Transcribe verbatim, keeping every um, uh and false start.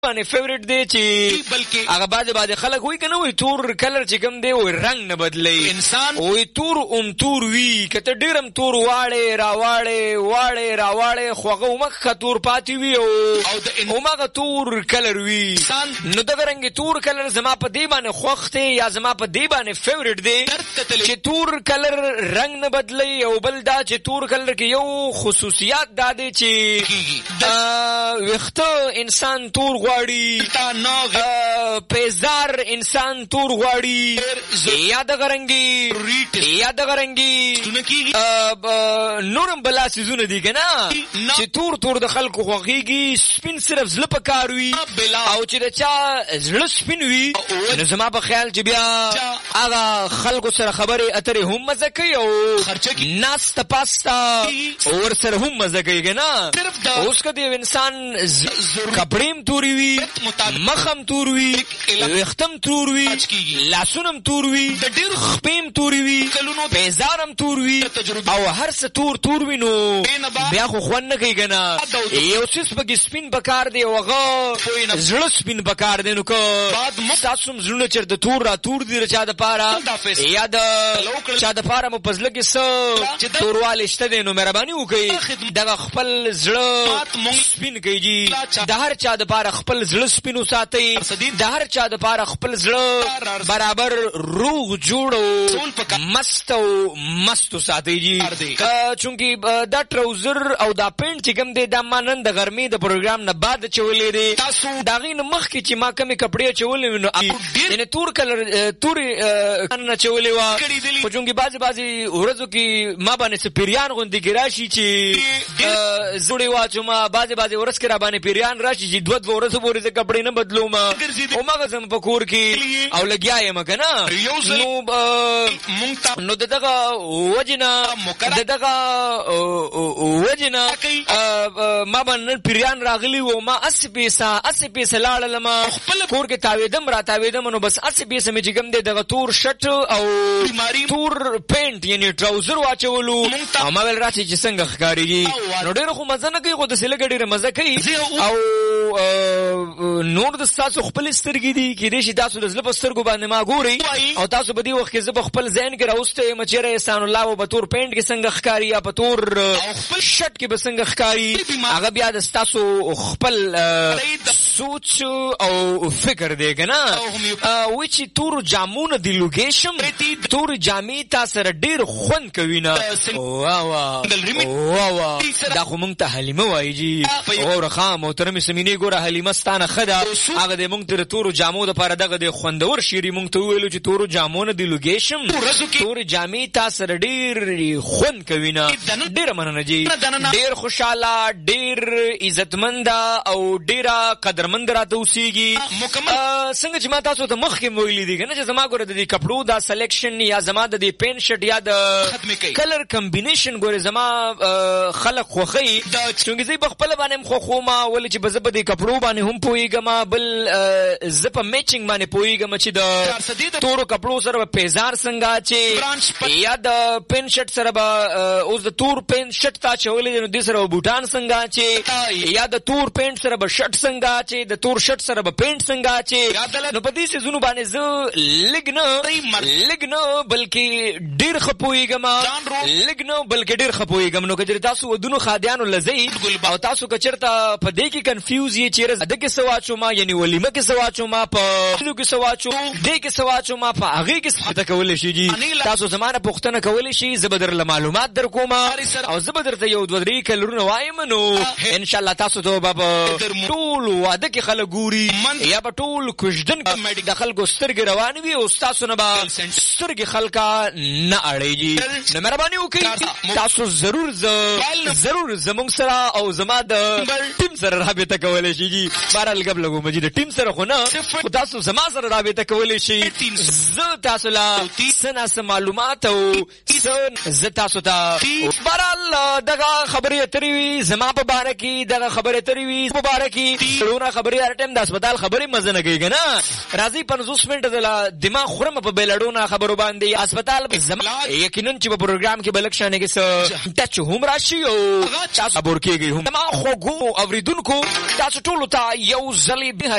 باندې فیورټ دی چې بلکې هغه باندې باندې خلک وایي کنه وایي تور کلر چې کوم دی وایي رنگ نه بدلی انسان وایي تور ام تور وي کته ډیرم تور واړې راواړې واړې راواړې خوغه ومخه تور پاتې وي او اومغه تور کلر وي نو دغه رنګ تور کلر زما په دی باندې خوښ دی یا زما په دی باندې فیورټ دی چې تور کلر رنگ نه بدلی او بل دا چې تور کلر کې یو خصوصیات دا دی چې وخته انسان تور غواړي پیزار انسان تور غواړي یا د غرنګي یا د غرنګي نورم بلا سيزونه دي کنه چې تور تور د خلکو خوږيږي سپین صرف زړه په کار وي او چې د چا زړه سپین وي نو زما په خیال چې بیا هغه خلکو سره خبرې اترې هم مزه کوي او ناس ته پاستا اور سره هم مزه کوي کنه اوس کدی انسان کپړیم توري وي مخم تور وي وختم تور وي لاسونم تور وي خپیم تور وي پیزارم تور وي او هر څه تور تور وي نو بیا خو خوان نه کوي کنه یو څه پکې سپین بکار دی اوغه زړه سپین بکار دی نو کو تاسو زړه چرته تور را تور دی چا د پاره یا د چا د پاره مو پزله کې س تورواله شته دی نو مهرباني وکړئ دغه خپل زړه سپین کیږي د هر چا د پاره خپل زړه سپینو ساتي د هر چا د پاره خپل زړه برابر روغ جوړو مست او مست ساتي چونکی دا ټراوزر او دا پینټ چې کوم دی دا مانن د ګرمي د پروګرام نه بعد چولې دي دا غین مخ کې چې ما کمی کپڑے چولې نو یعنی تور کلر تور نه چولې وا خو چونکی بازي بازي ورځو کې ما باندې سپیریان غوندي ګراشي چې زړې وا چې ما بازي بازي ورځ کې را باندې پیریان راشي چې دوه دوه ورځې پورې څه کپڑے نه بدلو ما او ما غزم په کور کې او لګیایم کنه نو نو دغه وجنا دغه وجنا ما باندې پیریان راغلی و ما اسی پیسه اسی پیسه لاړل ما خپل کور کې تاویدم را تاویدم نو بس اسی پیسه مې جګم دې دغه تور شټ او تور پینټ یعنی ټراوزر واچولو او ما ول راځي چې څنګه ښکاریږي نو ډېر خو مزه نه کوي خو د سلګ ډېر مزه کوي او نور د تاسو خپل سترګې دي کې دې شي تاسو د زړه په سترګو باندې ما ګوري او تاسو په دې وخت کې زه خپل ذهن کې راوسته مچره احسان الله او په تور پینټ کې څنګه ښکاری یا په تور شټ کې به څنګه ښکاری هغه بیا د تاسو خپل سوچ او فکر دی کنه و چې تور جامونه دی لوکیشن تور جامې تاسو سره ډیر خون کوي نه واه واه واه دا خو مونږ ته حلیمه وایي جی او رخا محترم سمینه ګوره حلیمه ستانه خدا هغه د مونږ ته تور جامو د پاره دغه د خوندور شيري مونږ ته ویلو چې تور جامونه دی لوکیشن تور جامې تاسو سره ډیر خون کوي نه ډیر مننه جی ډیر خوشاله ډیر عزتمند او ډیر قدرمند راته اوسېږي څنګه چې ما تاسو ته مخ کې ویلي دي کنه چې زما ګوره د دې کپړو دا سلیکشن یا زما د دې پین شټ یا د کلر کمبینیشن ګوره زما خلق خوخی څنګه زی بخپل باندې خو خو ما ول چې بزب دې کپړو باندې هم پويګم بل زپ میچینګ باندې پويګم چې د تورو کپړو سره پیزار څنګه چې یا د پین شټ سره اوس د تور پین شټ تا چولې نو د سره بوټان څنګه چې یا د تور پینټ سره به شټ څنګه چې د تور شټ سره به پینټ څنګه چې نو په دې سيزونو باندې ز لګنه لګنه بلکې ډیر خپويګم لګنه بلکې ډیر خپويګم نو کجر تاسو ودونو خادیانو لزی او تاسو کچرته په دې کې کنفیوز یې چیرې د کې سواچو ما یعنی ولیمه کې سواچو ما په دې کې سواچو دې کې سواچو ما په هغه کې څه کول شي جی تاسو زمانه پښتنه کول شي زبدر معلومات در کوم او زبدر ته یو دوه درې کلرونه وایم نو ان شاء الله تاسو ته بابا ټول واده کې خلک ګوري یا په ټول کوژدن د خلکو سترګې روان وي او تاسو نه به سترګې خلکا نه اړېږي نو مهرباني وکړئ تاسو ضرور ضرور زموږ سره او زما د ټیم سره رابطه کولای شي جی بهرحال قبل لګو مجید ټیم سره خو نه تاسو زما سره رابطه کولای شي زه تاسو لا سنه معلومات او زه تاسو ته بهرحال دغه خبرې اترې وي زما په باره کې دغه خبرې اترې وي مبارکي ټولونه خبرې هر ټیم د هسپتال خبرې مزه نه کوي کنه راځي پنځوس منټه د دماغ خورم په بیلډونه خبرو باندې هسپتال یقینا چې په پروګرام کې بلکشانه کې څه ټچ هم راشي او تاسو ابور کېږي هم ما خو ګو اوریدونکو تاسو ټول ته یو ځلې به